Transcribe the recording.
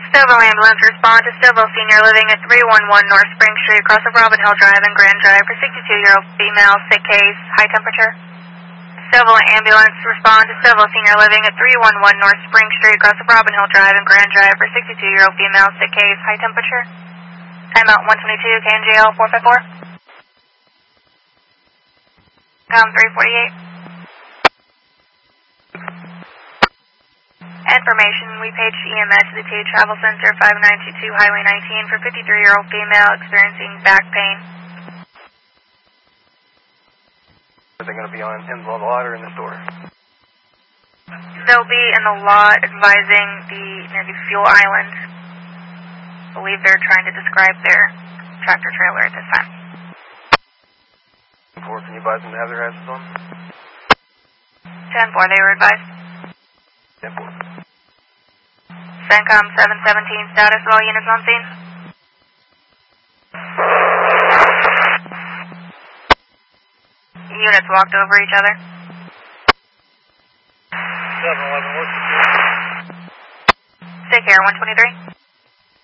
Stouffville ambulance, respond to Stouffville senior living at 311 North Spring Street, across of Robin Hill Drive and Grand Drive for 62-year-old female, sick case, high temperature. Stouffville ambulance, respond to Stouffville senior living at 311 North Spring Street, across of Robin Hill Drive and Grand Drive for 62-year-old female, sick case, high temperature. Timeout 122, KNGL 454. Com 348. Information, we paged EMS to the T Travel Center 5922 Highway 19 for 53-year-old female experiencing back pain. Are they going to be in the lot or in the store? They'll be in the lot advising near the fuel island. I believe they're trying to describe their tractor trailer at this time. Can you advise them to have their hazards on? 10-4, they were advised. 10-4. CENTCOM 717, status of all units on scene. Units walked over each other. 711, what's the Take care, 123.